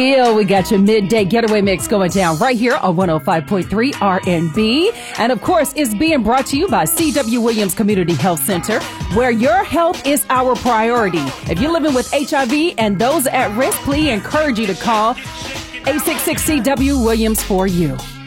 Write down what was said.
Yeah, we got your midday getaway mix going down right here on 105.3 RNB. And of course, it's being brought to you by C.W. Williams Community Health Center, where your health is our priority. If you're living with HIV and those at risk, please encourage you to call 866 C.W. Williams for you.